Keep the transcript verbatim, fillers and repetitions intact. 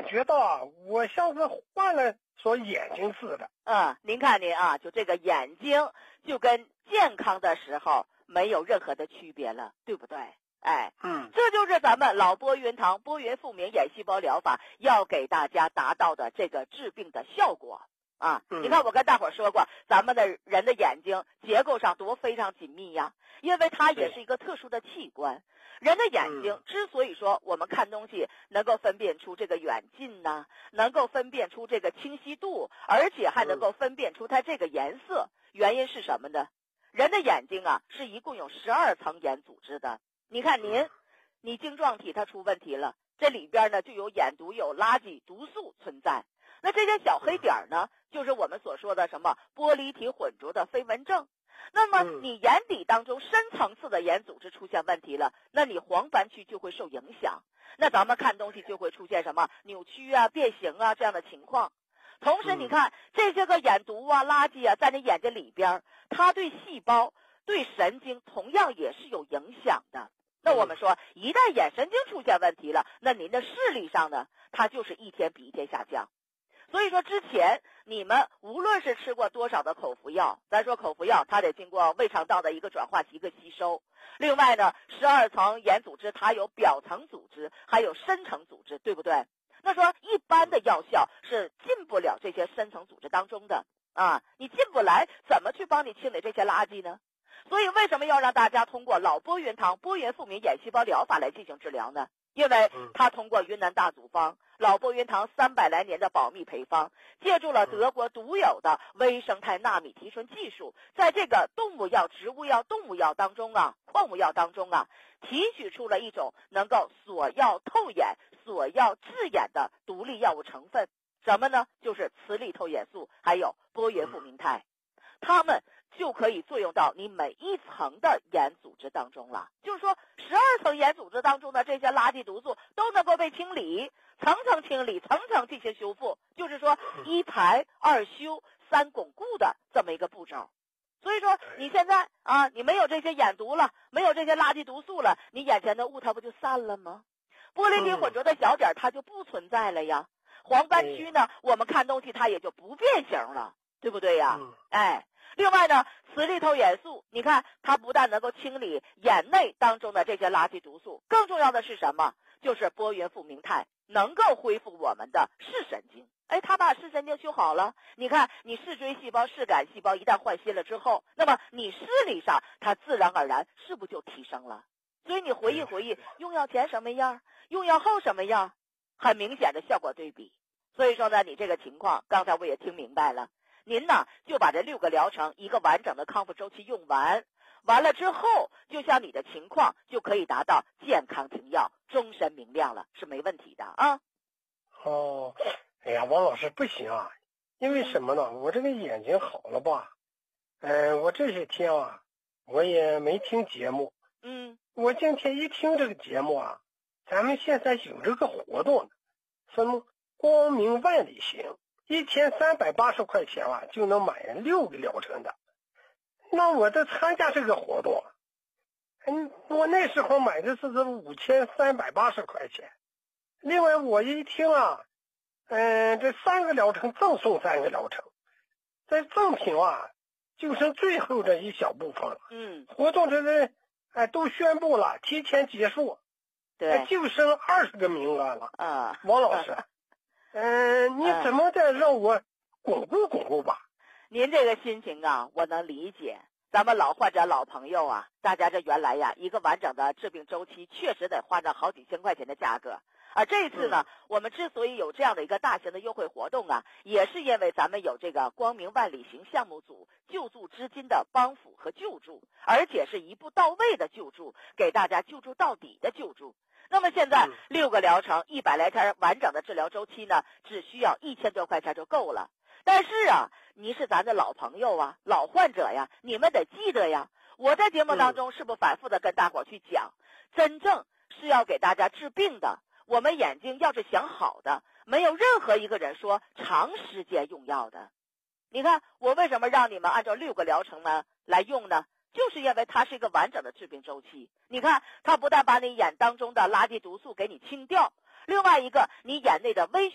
感觉到啊，我像是换了所眼睛似的。 嗯，您看您啊，就这个眼睛就跟健康的时候没有任何的区别了，对不对？哎， 嗯， 这就是咱们老拨云堂拨云复明眼细胞疗法要给大家达到的这个治病的效果啊。 嗯、 你看我跟大伙儿说过，咱们的人的眼睛结构上多非常紧密呀，因为它也是一个特殊的器官。人的眼睛之所以说我们看东西能够分辨出这个远近呢、啊，能够分辨出这个清晰度，而且还能够分辨出它这个颜色，原因是什么呢？人的眼睛啊是一共有十二层眼组织的。你看您，你晶状体它出问题了，这里边呢就有眼毒、有垃圾、毒素存在。那这些小黑点呢，就是我们所说的什么玻璃体混浊的飞蚊症。那么你眼底当中深层次的眼组织出现问题了，那你黄斑区就会受影响，那咱们看东西就会出现什么扭曲啊、变形啊这样的情况。同时你看这些个眼毒啊、垃圾啊在你眼睛里边，它对细胞、对神经同样也是有影响的。那我们说一旦眼神经出现问题了，那您的视力上呢，它就是一天比一天下降。所以说之前你们无论是吃过多少的口服药，咱说口服药它得经过胃肠道的一个转化一个吸收，另外呢十二层眼组织它有表层组织还有深层组织，对不对？那说一般的药效是进不了这些深层组织当中的啊，你进不来怎么去帮你清理这些垃圾呢？所以为什么要让大家通过老拨云堂拨云复明眼细胞疗法来进行治疗呢？因为它通过云南大组方老拨云堂三百来年的保密配方，借助了德国独有的微生态纳米提纯技术，在这个动物药、植物药、动物药当中啊，矿物药当中啊，提取出了一种能够锁药透眼、锁药治眼的独立药物成分。什么呢？就是磁力透眼素还有拨云复明肽，它们就可以作用到你每一层的眼组织当中了。就是说十二层眼组织当中的这些垃圾毒素都能够被清理，层层清理，层层进行修复，就是说一排二修三巩固的这么一个步骤。所以说你现在啊，你没有这些眼毒了，没有这些垃圾毒素了，你眼前的雾它不就散了吗？玻璃体混浊的小点它就不存在了呀，黄斑区呢我们看东西它也就不变形了，对不对呀？哎，另外呢，磁力透眼素，你看它不但能够清理眼内当中的这些垃圾毒素，更重要的是什么？就是拨云复明肽能够恢复我们的视神经。哎，它把视神经修好了，你看你视锥细胞、视杆细胞一旦换新了之后，那么你视力上它自然而然是不是就提升了？所以你回忆回忆，用药前什么样，用药后什么样，很明显的效果对比。所以说呢，你这个情况刚才我也听明白了。您呢就把这六个疗程一个完整的康复周期用完，完了之后就像你的情况就可以达到健康停药、终身明亮了，是没问题的啊。 哦，哎呀，王老师不行啊，因为什么呢？我这个眼睛好了吧？嗯、呃，我这些天啊，我也没听节目。 嗯， 我今天一听这个节目啊，咱们现在有这个活动呢，什么光明万里行。一千三百八十块钱啊，就能买六个疗程的。那我得参加这个活动。嗯，我那时候买的是这五千三百八十块钱。另外我一听啊，嗯、呃，这三个疗程赠送三个疗程，这赠品啊，就剩最后这一小部分了。 嗯， 活动这个哎、呃、都宣布了，提前结束。 对， 就剩二十个名额了。 啊， 王老师。嗯、呃，你怎么再让我巩固巩固吧？ 您这个心情啊，我能理解。咱们老患者、老朋友啊，大家这原来呀，一个完整的治病周期确实得花上好几千块钱的价格。而这次呢、嗯，我们之所以有这样的一个大型的优惠活动啊，也是因为咱们有这个光明万里行项目组救助资金的帮扶和救助，而且是一步到位的救助，给大家救助到底的救助。那么现在六个疗程一百来天完整的治疗周期呢，只需要一千多块钱就够了。但是啊，你是咱的老朋友啊，老患者呀，你们得记得呀，我在节目当中是不是反复的跟大伙去讲，真正是要给大家治病的，我们眼睛要是想好的，没有任何一个人说长时间用药的。你看我为什么让你们按照六个疗程呢来用呢？就是因为它是一个完整的治病周期。你看它不但把你眼当中的垃圾毒素给你清掉，另外一个你眼内的微